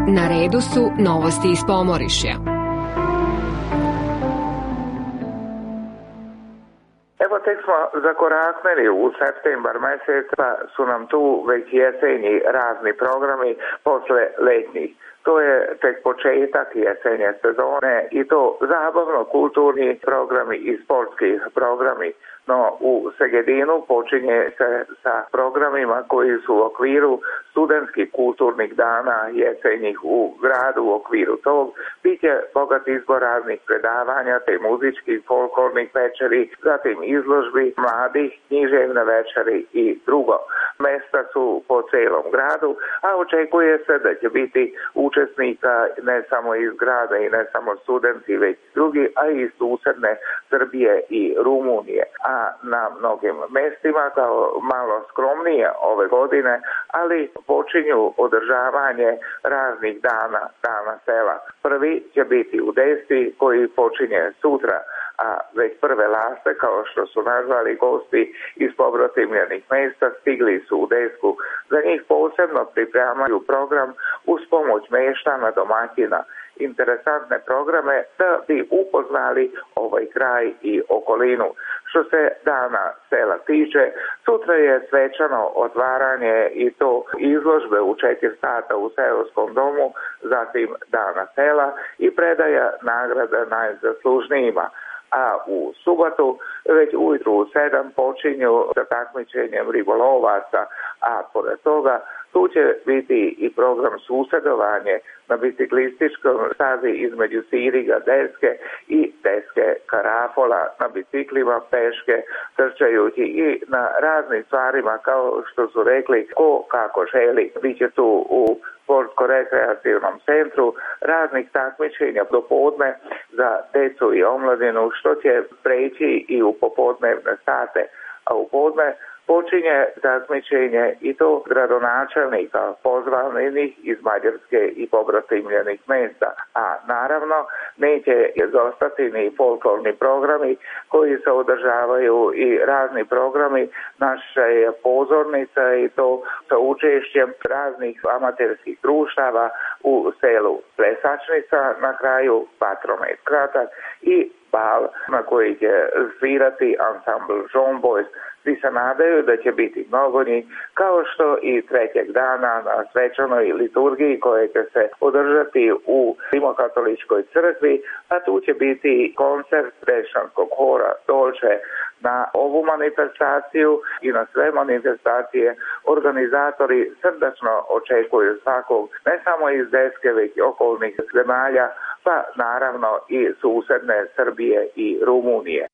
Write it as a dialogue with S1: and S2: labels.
S1: Na redu su novosti iz Pomorišja.
S2: Evo tek smo zakoraknuli u septembar mjesec, pa su nam tu već jesenji razni programi posle letnjih. To je tek početak jesenje sezone i to zabavno-kulturni programi i sportski programi. No u Segedinu počinje se sa programima koji su u okviru studentskih kulturnih dana jesenjih u gradu. U okviru tog biće bogat izbor raznih predavanja, te muzičkih, folklornih večeri, zatim izložbi mladih, književne večeri i drugo. Mesta su po celom gradu, a očekuje se da će biti učesnika ne samo iz grada i ne samo studenti, već drugi, a i iz susedne Srbije i Rumunije. A na mnogim mestima, kao malo skromnije ove godine, ali počinju održavanje raznih dana sela. Prvi će biti u Desci, koji počinje sutra, a već prve laste, kao što su nazvali gosti iz poprotimljenih mesta, stigli su u Desku. Za njih posebno pripremaju program uz pomoć meštana, domaćina, interesantne programe da bi upoznali ovaj kraj i okolinu. Što se dana sela tiče, sutra je svečano otvaranje i to izložbe u 4 sata u seoskom domu, zatim dana sela i predaja nagrada najzaslužnijima. A u subotu već ujutru u 7 počinju sa takmičenjem ribolovaca, a pored toga tu će biti i program susedovanje na biciklističkom stazi između Siriga Deske i Deske Karafola, na biciklima, peške, trčajući i na raznim stvarima, kao što su rekli, ko kako želi. Biće tu u sportsko-rekreativnom centru raznih takmičenja do podne za decu i omladinu, što će preći i u popodnevne sate, a u podne počinje takmičenje i to gradonačelnika pozvanih iz Mađarske i poprotimljenih mesta. A naravno neće izostati ni folklorni programi koji se održavaju i razni programi naše pozornica i to sa učešćem raznih amaterskih društava u selu Plesačnica, na kraju Vatromet kratak i bal na koji će svirati ansambl John Boys. Svi se nadaju da će biti mnogo njih, kao što i trećeg dana na svečanoj liturgiji koja će se održati u Rimokatoličkoj crkvi, a tu će biti koncert Dešanskog hora Dolče. Na ovu manifestaciju i na sve manifestacije organizatori srdačno očekuju svakog, ne samo iz Deske, već okolnih zemalja, pa naravno i susedne Srbije i Rumunije.